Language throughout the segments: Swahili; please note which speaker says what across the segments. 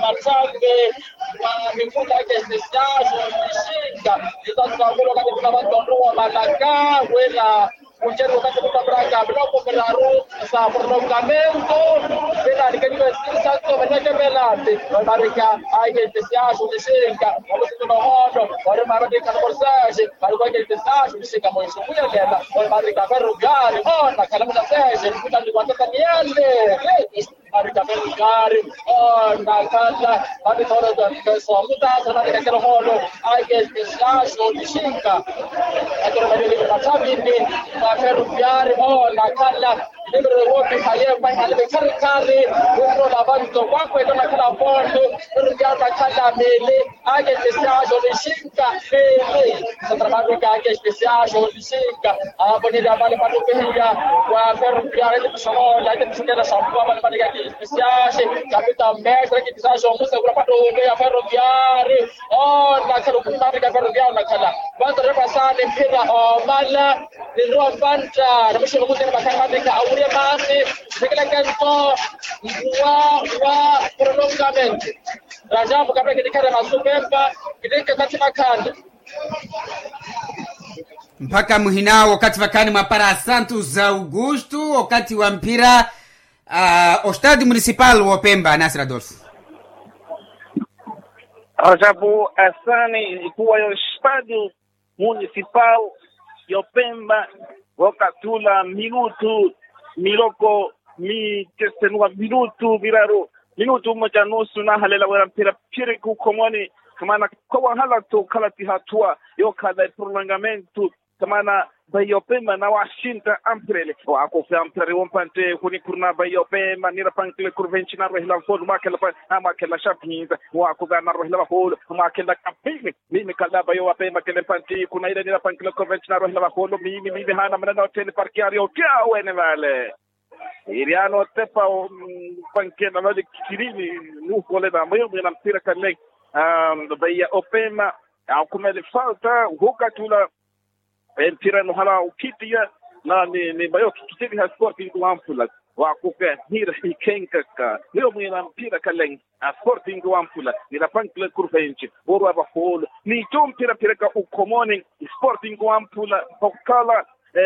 Speaker 1: Matange wa mifuta yake especial Mshinga itakuwa wakati kuna watu wa Malaka wela Mchero wakati kuna braga bloco meraru sa prolongamento pela nikajua sasa kwa belante barika ai especial Mshinga wale hono wale marika corsage alikuwa especial Mshinga moyo kuya lenda wale marika ferroviario ona kalamu za sasa kutani kwa Daniele marika ferroviario ona kala hadi toro za somuta sana nikakero hono ai especial Mshinga akira madini matabini ferroviario ona kala libero wote hayema hali serikali huko na bantu kwa kwenda na kila fondo ferroviario kala mele age especial Mshinga mele trabalho que age especial Mshinga hapo ni dabale pato pia kwa ferroviario ile somo la ile tushikana shamba bale pale age especial kapita mestre que precisa musa kwa pato ya ferroviario ona kala kumtaka ferroviario na kala kwanza repasane mpira mala ndio banta na msho kuti bakamatika aure mane sekela kanto wa prolongamento Rajabu kabla kidikara masupemba kidika katika kanda
Speaker 2: mpaka muhinao wakati wakani mapara Santos Augusto wakati wa mpira o Stade Municipal wa Pemba. Nasir Adolfo
Speaker 3: Rajabu asani kuwa yo Stade Municipal ya Pemba wakatula minutu miloko mi tesenwa minutu biraro minutu moja nusu na halela wera mpira pire kukomoni kamana kwa hala to kalati hatua yo kada prolongamento kamana bayo Pemba na washinta amprele wa akofia ampere wompante kuni kurna bayo Pemba nira pankle kurvenchina rohila fod makela pa amakela shapinza wa akogana rohila fod makela kapini mimi kala bayo Pemba kele panti kuna ile nira pankle kurvenchina rohila fod mimi hana manana hotel parkiario kia wene vale Iriano tepa pankena vale kirini nuko le na mayo na mpira kale bayo Pemba au kumele falta hukatula mpira no hala ukitia na ni bayo kitini ha Sporting Wampula wa kuka hira hikenka ka leo mwina mpira kaleng Sporting Wampula ni la pankle kurvenchi boro aba hol ni mpira ka ukomoni Sporting Wampula pokala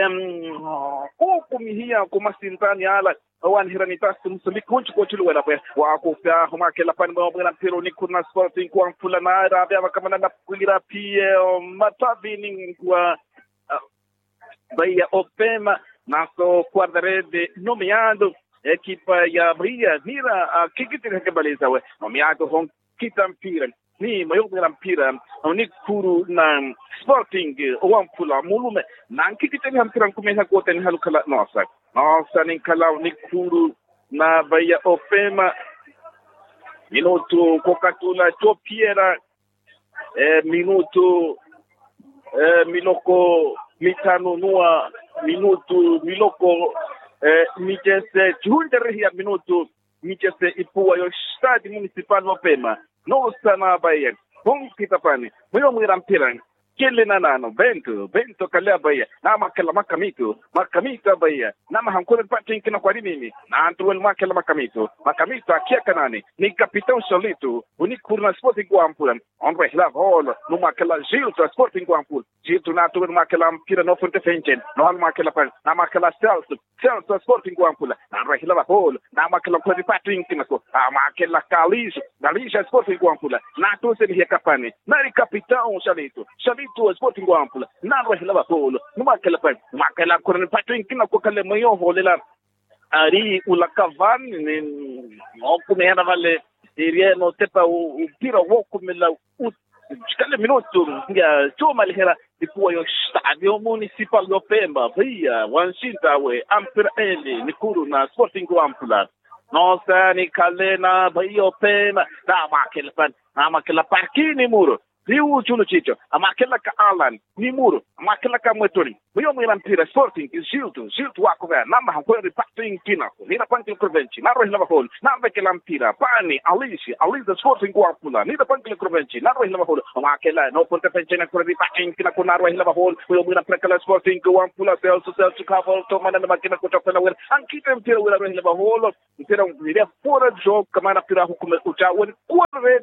Speaker 3: kumihia kumasintani ala wan hiranitas muslikunchi kochulu wala pa wa kuka huma kela pan mo mwina mpira ni kuna Sporting Wampula na ara kama na kugira pie matabini kwa Bahia Opema naso guardarede nomeado equipa ya Bahia nira kikitira kebaliza we nomeado hon kitampira ni mayogira mpira ni kuru na Sporting Wampula mulume na kikitira mpira kumeza kote ni halukala nosa ni kala ni kuru na Bahia Opema minuto kokatula chopiera minuto miloko mitano nua minuto miloko michese chundere ya minuto michese ipua yo Stade Municipal wa Pemba no sana Bahia hon kitapani moyo mwira mpira kile nanano bento kalea Bahia na makala makamito Bahia na mahankole patin kina kwa nini na antuel makala makamito akia kanani ni capitão solito unikurna Sporting Wampula on rehla hol no makala Gilto Sporting Wampula Gilto na tuel makala mpira no fonte fenchen no hal makala pan na makala Celso Sporting Wampula na rehla hol na makala kwa patin kina ko makala Kalisha Sporting Wampula na tuel ni kapani na capitão solito Sporting Wampula na rehla hol no makala kwa patin kina ko kale mayo holela ari ulakavan ni okumena vale irieno tepa upira wokumela kale minuto ya choma lihera ikuwa yo Stadio Municipal do Pemba via wanshinta we ampira ele nikuru na Sporting Wampula nosa ni kalena bayo Pemba na makela parkini muro Riu chulo chicho, amakela ka Alan, ni muro, amakela ka Mwetori. Moyo mwira mpira Sporting, Gilto wako vea, nama hankwe patin kinako, nina pankile kurvenchi, na rohi lava holo, na vekela mpira, pani, Aliza Sporting Wampula, nina pankile kurvenchi, na rohi lava holo, amakela, no ponte penchena kure patin kinako, na rohi lava holo, moyo mwira prekala Sporting Wampula, Celso Kavo, tomana na makina kutokana wera, ankite mpira wera rohi lava holo, mpira mwira fora jogo, kamana mpira hukume ucha,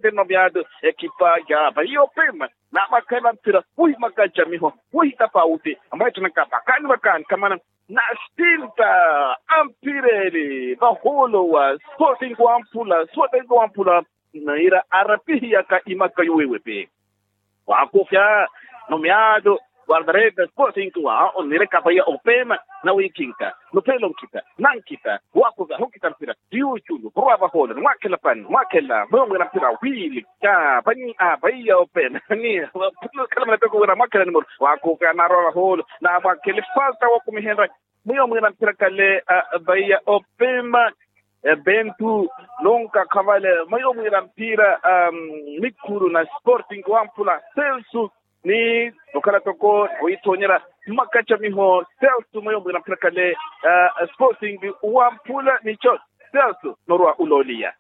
Speaker 3: nomeado equipa ya Bahia Pema na makala mpira hui makaja miho hui tofauti ambayo tunakapakani wakani kama na stilta ampireli baholo wa Sporting Wampula na ira arapihia ka imaka yuwewe pe wakufya nomeado guardarete Sporting wa onire kapaya opema na wikinka no pelon kita nankita wakuza hokita mpira yuchulu prova hola mwakela bongo na mpira wili ka bani Bahia opema ni kala mnataka na mwakela ni wakuka na rova hola na mwakele falta wakumihenda mwiyo na mpira kale Bahia opema Bentu lonka kavale mwiyo na mpira mikuru na Sporting Wampula Celso ni okala toko oitonyera makacha miho Celso moyo mwana prakale Sporting Wampula nicho Celso norwa ulolia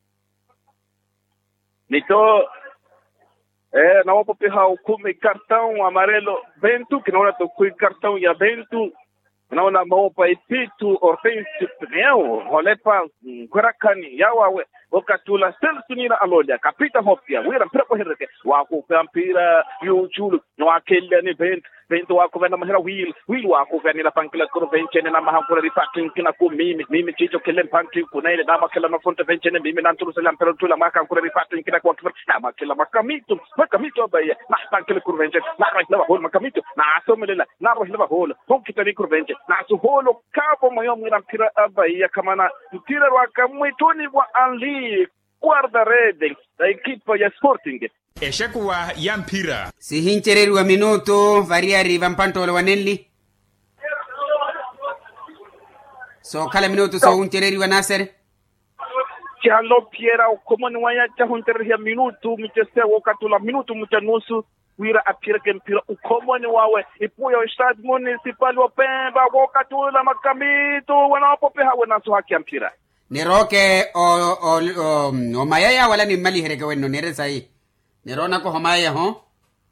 Speaker 3: nito na wapo peha ukumi cartão amarelo Bentu kinaona tokui cartão ya Bentu naona maopa ipitu Hortêncio Pineo holepa Guaracani yawawe wakatula Celso nina alolia kapita hopia wira mpira kwa hereke wako mpira yuchulu wakele ni Bentu wako vena mahera wheel wako vena pankila kurvenchene na mahakura ripatin kina ku mimi chicho kele pankli kunaile na makela na fonte venchene mimi na ntulu sala mpira tula mahakura ripatin kina kwa kifra na makela makamito Bahia na pankila kurvenchene na rahila hol makamito na asomelela na rahila hol honkita ni kurvenchene na suholo kapo moyo mwira mpira Bahia kama na mpira waka mwitoni wa anli guardarete da equipa ya Sporting
Speaker 4: Eshekuwa ya mpira
Speaker 2: si hinchereri wa minuto variari vampantolo wanelli so kala minuto so hinchereri wa Nasser
Speaker 3: Chalo Piera ukomoni waya cha hinchereri ya minuto mchese wakatula minuto mchanusu wira apira kempira ukomoni wawe ipuya Estado Municipal wa Pemba wakatula makamito wanapope hawe naso haki ya mpira
Speaker 2: Neroke o mayaya wala ni mali hereke wenno nere sai nerona ko homaya ho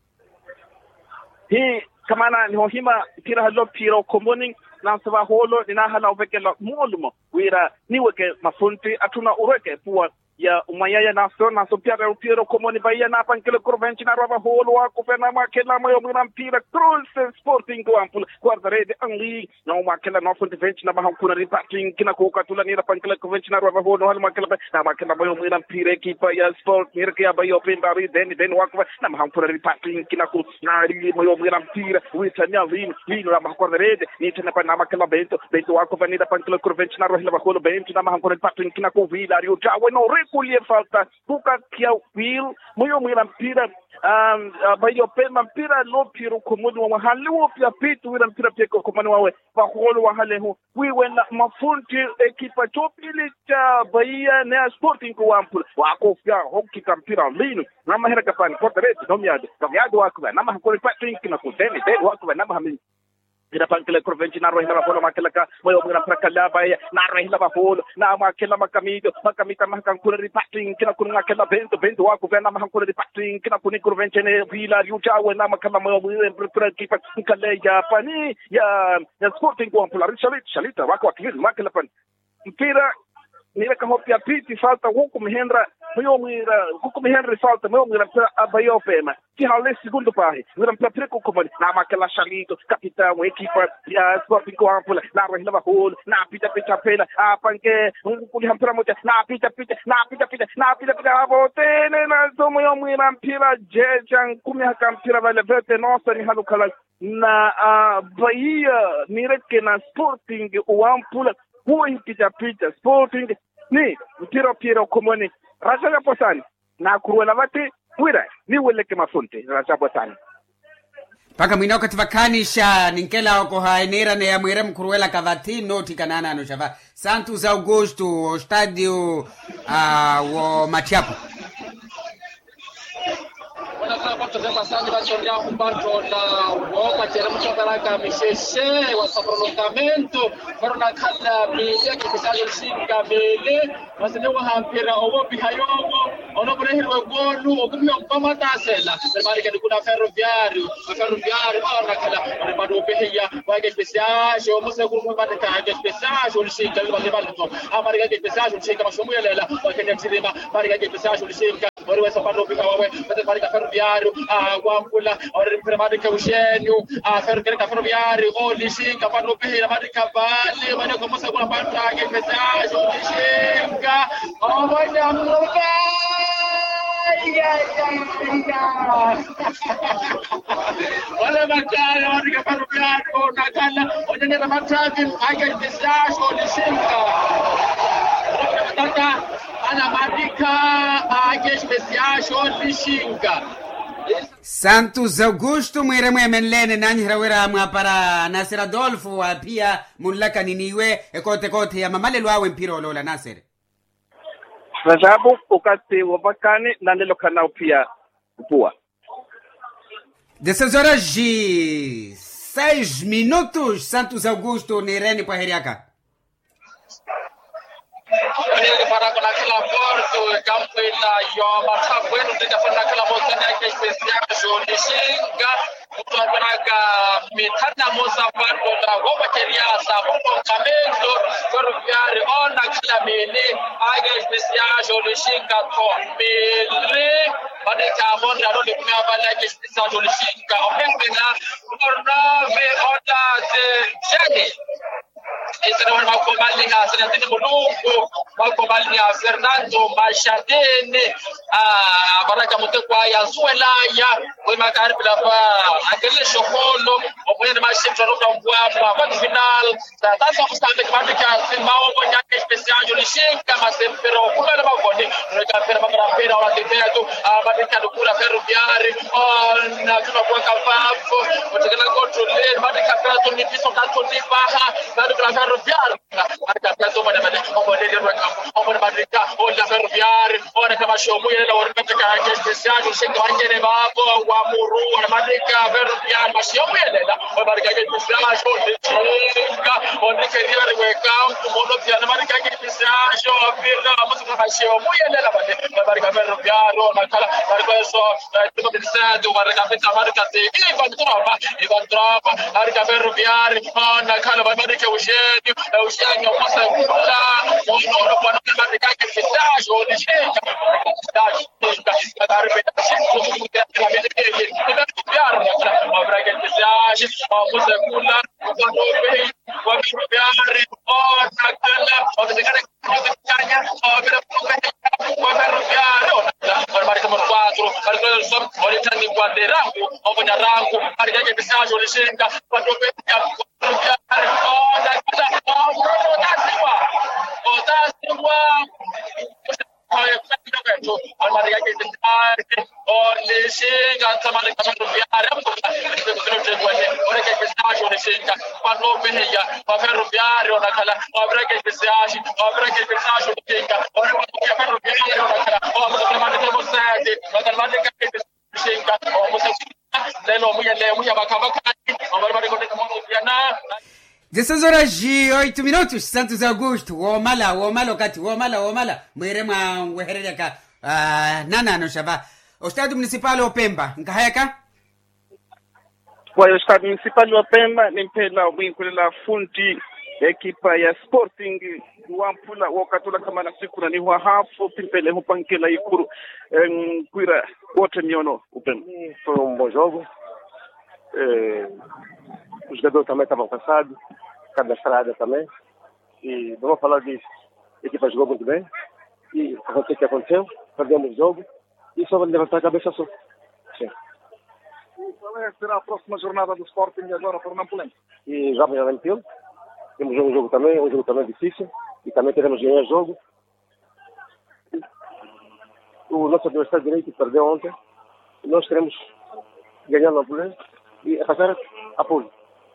Speaker 3: hi kamana ni hohima tira halo piro komoni na sava holo ina hala ovekela molumo wira niweke mafunti atuna ureke puwa ya umayaya na so piara piro komoni Bahia na pankele kurvenchi na rava holo wako pena makela moyo mwina mpira Cruz Sporting Wampula guardarete anli na makela na funti venchi na mahakuna reparting kina kokatula ni pankele kurvenchi na rava holo hal makela moyo mwina mpira ekipa ya Sport mirke ya Bahia Pemba den wako na mahakuna reparting kina ko na moyo mwina mpira witanya lino na guardarete ni tena pa na makela Bento wako vanida pankele kurvenchi na rava holo Bento na mahakuna reparting kina ko Vilario jawe no kulie falta buka kia will moyo mwira mpira Bahia Pemba mpira lopiro komodi wa hali wopia pitu wira mpira peko komani wawe baholo wa hale hu wiwe na mafunti ekipa chopili cha Bahia na Sporting Wampula wako fia hoki mpira lino na mahera kapani kota reti nomiado wako na mahakori Patrick na kudeni wako na mahami ina pankele kurvenchi na rohila bafolo makela ka moyo mwira prakala Bahia na rohila bafolo na makela makamita mahakankura reparting kina kunga kela Bento wako vena mahakura reparting kina kuni kurvenchi ne vila yuchawe na makala moyo mwira kipa kale ya pani ya Sporting Wampula Shalita wako akili makela pan mpira nira kahopia piti falta huku mihendra falta moyo mwira Bahia Pemba ki hale segundo pahi mwira mpira komoni na makela Shalito kapita wa ekipa ya Sporting Wampula na rohila bahol na pita pela panke ngukuli hampira moja na pita abotene na zomo yo mwira mpira jejan kumi hakampira vale vete nosa ni halukala na Bahia nireke na Sporting Wampula huwa hikijapita Sporting ni mpira komoni rasha posani na kuruela vati wira ni weleke mafunte rasha posani
Speaker 2: paka mwina wakati vakanisha ninkela wako haenera na ya mwere mkuruela kavati noti kanana anushava Santos Augusto stadio wa Machiapo
Speaker 1: Tazama sana bachonga kumbato na woka tena mchangaraga misheshe wa prolongamento corona kata media kisaje singa mele wasenewa hampira obobi hayobo onobrehe wegonu ogumyo pamatasela bali kuna ferroviario ona kala bado behia wa especial o mose kurumwe bade ka especial ulishinga bali to amariga especial ulishinga mashomo yelela wa kenya tirima bali especial ulishinga ori wesa pano pika wawe pete pari ka ferroviario kwampula ori premade ka ushenyu ferroviario ka ferroviario Lishinga pano pihira madi kabali madi komosa kuna pantake message Lishinga mwana mruka wala makala madi ka ferroviario nakala onyenera mataki ake message Lishinga tata ana madika ake message Lishinga
Speaker 2: Santos Augusto mwere menlene nanyhirawera para Nasir Adolfo wa pia munlaka niniwe kote ya mamale lwawe mpiro lola Nasir.
Speaker 3: Rajabu ukati wabakani nandelo kanao pia upua.
Speaker 2: 16 minutos Santos Augusto nireni pa heriaka.
Speaker 1: Para con aquel aborto campo la yo mata bueno de para aquel aborto que especial son Lishinga utaparaga mitana moza bando la goba keria sabuno kamendo ferroviario ona kila mene aga especial son Lishinga to mele bade ka bonda ro de kuma bala ke especial son Lishinga opengena ornave oda de jani Esse não é o comandante, se não tem Mulungu, o comandante Fernando Machadene, a baraka mutekwa ya Zuelaya, o makari pela aquele chocolo, o primeiro mais sempre no campo, a final, tá só obstante que vai ficar mal com a especial de Lishinga, mas sempre o como ele vai poder, no campeonato para pera hora de teto, a baraka do cura ferroviário, na tuna kwa kafafu, o tegana controller, baraka pera ni piso tanto ni baja, baraka ferroviário, baraka pera do mane o mane de campo, o mane baraka, o da ferroviário, ora kama shomu ile ora katika especial de Lishinga wangene babo wa muru, ora baraka ferroviário, mas shomu ile da, o baraka especial de Lishinga, onde queria rewecar o mono piano baraka especial, show pira, mas o shomu ile la bade, baraka ferroviário, na kala baraka so, tudo pensado, baraka fita baraka te, Ivan Tropa, baraka ferroviário, na kala baraka Eugênio possa curar, o nome para baraka especial, o Lishinga,
Speaker 2: Dessas horas de 8 minutos, Santos Augusto, womala wakati, womala, mwere mwa weherereka, nana no shava. O Estado Municipal wa Pemba, nkahayaka?
Speaker 3: Kwa hiyo Estado Municipal wa Pemba, nimpela winkulela funti ekipa ya Sporting wampula wakatula kama na siku na ni hafu pimpele hupankela ikuru kuira wote miono Pemba.
Speaker 5: Foi bom jogo. Os jogadores também estavam cansados, cada estrada também. E vamos falar disso. A equipa jogou muito bem. E aconteceu o que aconteceu. Perdemos o jogo. E só vamos levantar a cabeça só. Sim.
Speaker 3: Qual será a próxima jornada do Sporting agora para o Nampulém?
Speaker 5: E já amanhã Nampulém. Temos um jogo também difícil. E também teremos ganhar jogo. O nosso adversário direito perdeu ontem. E nós queremos ganhar no Nampulém e passar a polo.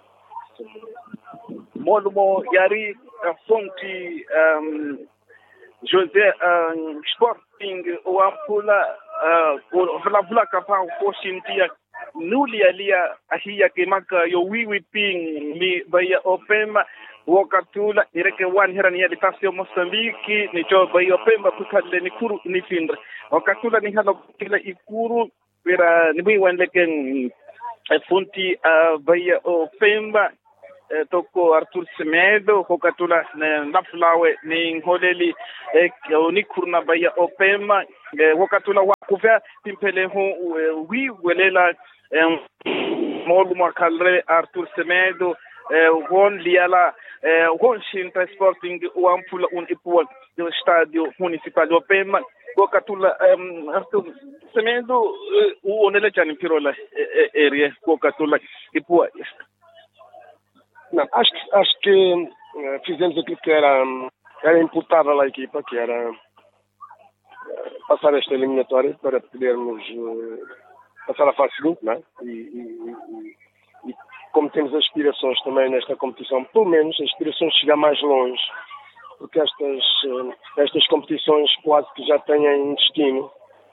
Speaker 3: Molumo yari fonti José Sporting wampula vula kapa foshintia nulia ahia kemaka yo wiwi ping mi baya opema wakatula ireke wan herani ya ditasio Mozambique ni jo baya opema kukale ni kuru ni findre wakatula ni halo kila ikuru pera ni bui wanleken fonti baya opema toko Arthur Semedo hokatula na flawe ni holeli ni kurna baya opema hokatula kuvya timpele ho wi welela molu makalre Arthur Semedo gon liala gon Shinta Sporting Wampula un ipol do estádio municipal do Pema Gokatula Arthur Semedo onele chani pirola area Gokatula ipua.
Speaker 5: Não, acho que fizemos aquilo que era imputável à equipa, que era passar esta eliminatória para podermos passar à fase seguinte, não é? E como temos aspirações também nesta competição, pelo menos aspirações de chegar mais longe, porque estas competições quase que já têm destino,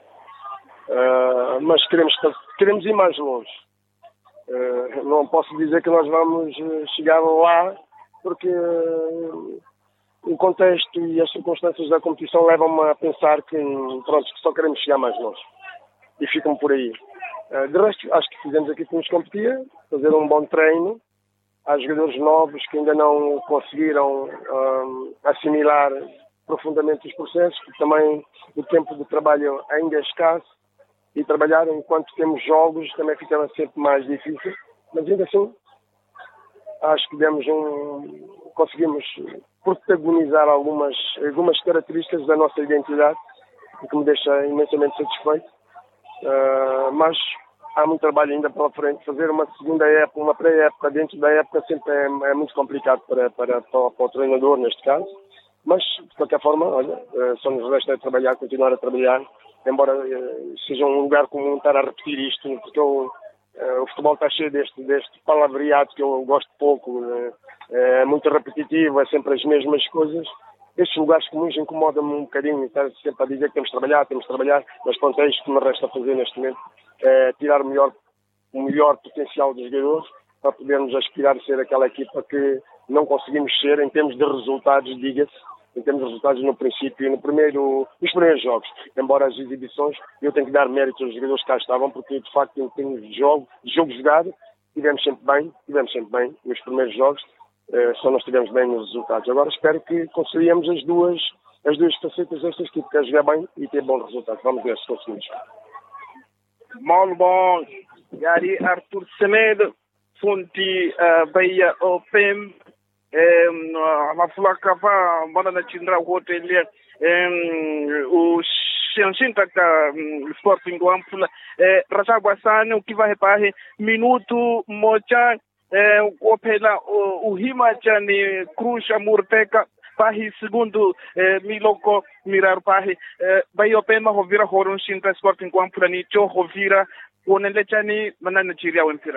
Speaker 5: mas queremos ir mais longe. Não posso dizer que nós vamos chegar lá, porque o contexto e as circunstâncias da competição levam-me a pensar que só queremos chegar mais longe. E ficam por aí. De resto, acho que fizemos aquilo que nos competia, fazer um bom treino. Há jogadores novos que ainda não conseguiram assimilar profundamente os processos, porque também o tempo de trabalho ainda é escasso. E trabalhar enquanto temos jogos também fica sempre mais difícil, mas ainda assim acho que conseguimos protagonizar algumas características da nossa identidade, o que me deixa imensamente satisfeito, mas há muito trabalho ainda pela frente. Fazer uma segunda época, uma pré-época dentro da época sempre é muito complicado para o treinador neste caso, mas de qualquer forma, olha, só nos resta trabalhar, continuar a trabalhar, embora seja um lugar comum estar a repetir isto, porque o futebol está cheio deste palavreado que eu gosto pouco, é muito repetitivo, é sempre as mesmas coisas. Estes lugares comuns incomodam-me um bocadinho, estar sempre a dizer que temos de trabalhar, mas pronto, é isto que me resta fazer neste momento, é tirar o melhor potencial dos jogadores para podermos aspirar a ser aquela equipa que não conseguimos ser em termos de resultados, diga-se, em termos de resultados no princípio, nos primeiros jogos. Embora as exibições, eu tenho que dar mérito aos jogadores que cá estavam, porque de facto em termos de jogo jogado, estivemos sempre bem nos primeiros jogos, só não estivemos bem nos resultados. Agora espero que conseguimos as duas facetas destas equipe, que é jogar bem e ter bons resultados. Vamos ver se conseguimos.
Speaker 3: Bom, Gari Arthur Semedo, Fonte Bahia Opem, Mafulakava, Banana Chindra Hotel, o Shinta Sporting Wampula, Rasabasane, o que vai reparar, minuto, mocha, o Pela, o Himachani, Cruz, Murteca, Pahi, segundo Miloko, Mirar Pahi, Bahia Opema, Rovira, Horon, Shinta Sporting Wampula, Nicho, Rovira, Onelechani, Banana Chiria Wampira.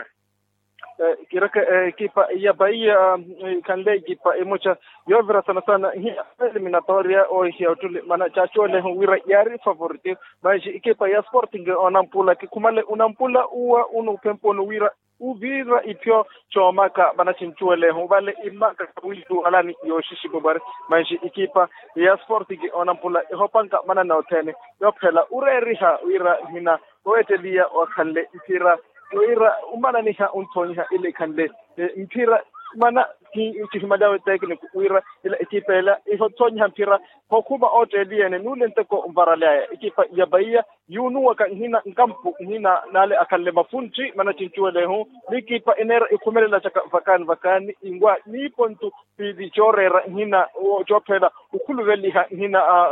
Speaker 3: Kiraka ekipa ya Bahia kande ekipa emocha yovira sana hii eliminatoria o hii utule mana chachole wira yari favorite mas ekipa ya Sporting onampula kumale unampula uwa unupempo no wira uvira ipyo chomaka bana chinchuele vale imaka witu alani yoshishi bobar mas ekipa ya Sporting onampula hopanka mana na otene yophela ureriha wira hina oetelia okalle ipira Oira umana niha untoniha ile kande mpira mana kihimadawe tekniku uira ile ekipa ila ihotonya mpira hokuma otelia ne nulente ko umbaralaya ekipa ya Bahia yunu waka hina nkampu hina nale akalle mafunchi mana chinchuele hu ekipa enera ikumelela chaka vakani ingwa ni pontu pidi chorera hina chopela ukuluveli hina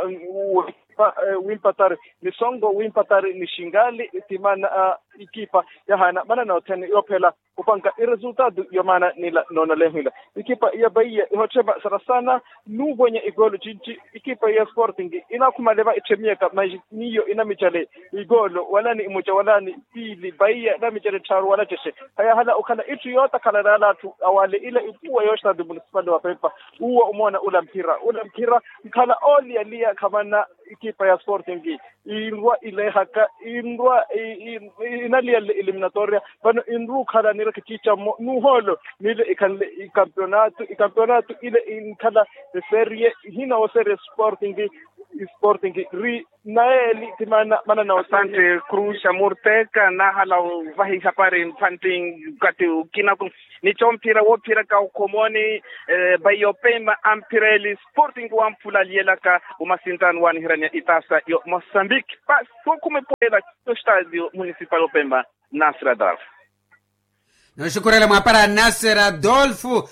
Speaker 3: wimpatari ni songo wimpatari ni shingali itimana ikipa ya hana mana na otene yopela upanga resultado yomana nila nona lehila ikipa ya Bahia ihocheba sarasana nubonye igolo chinchi ikipa ya Sporting inakumaleva ichemieka niyo inamichale igolo walani imucha walani pili Bahia namichale charu wala cheshe haya hala ukana itu yota kala dalatu awale ile ikuwa yoshta du municipal wa Pepa uwa umona ula mpira kala oli alia kamana ikipa ya Sporting indwa ile haka indwa inalia eliminatoria bano indru kala nira kichicha nuholo nile ikale campeonato ile inkala serie hina o serie Sporting
Speaker 5: Sporting ri naeli timana mana na
Speaker 3: Asante Cruz Amurteka na hala vahi hapari mfanting kati kinaku ni chompira wopira ka ukomoni bayo pema ampireli Sporting wa mpula lielaka umasintan wani hirania itasa yo Mozambique pas kume poela no stadio municipal opemba Nasser Darf.
Speaker 2: Nós chukurela para Nasser Adolfo,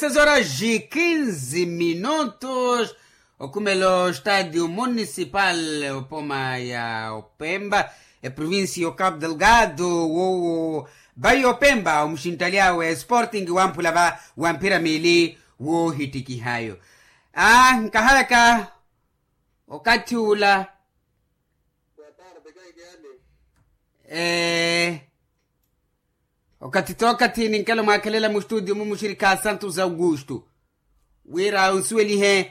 Speaker 2: 16h15, okumelo estádio municipal opoma ya Opemba, província Cabo Delgado, o Baio Opemba, umshintaliao Sporting wampulava wampira mili wo hitiki hayo. Nkahalaka wakati ula wakati ninkelo makalela mu studio mu mushirika Santos Augusto wira usueli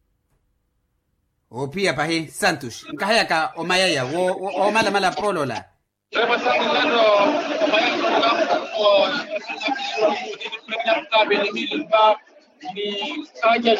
Speaker 2: pia pahe Santos nkahayaka omayaya o mala polola
Speaker 1: ni kaja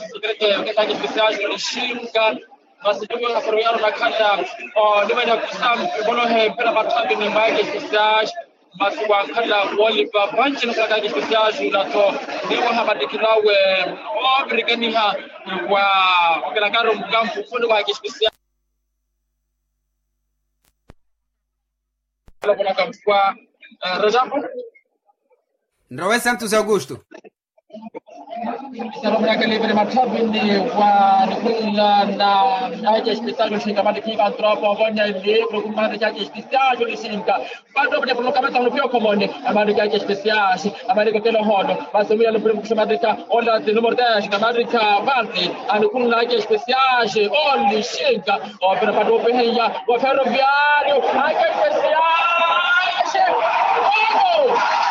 Speaker 1: especial basi ndio naformiano na kanda ndio na kusam bono he pela bathabi ni maji especial basi wa kanda wali ba banchi na kaja especial na to ndio habadikilawe obrigania wa ogelakaro mgampu fundo wa especial kuna kamfua Rajabu
Speaker 2: Ndowe Santos Augusto
Speaker 1: Sarabra kalibre mathabini wa nikula na aje hospital shikamati kika tropa gonya ile kumana jaje hospital ulisinka bado kwa sababu kama tunapio komone amani jaje hospital amani kwa telo hono basi mimi alipenda kushamadika onda de numero 10 kamadika banti anikula aje hospital only shinka opera bado peheya wa ferroviario aje hospital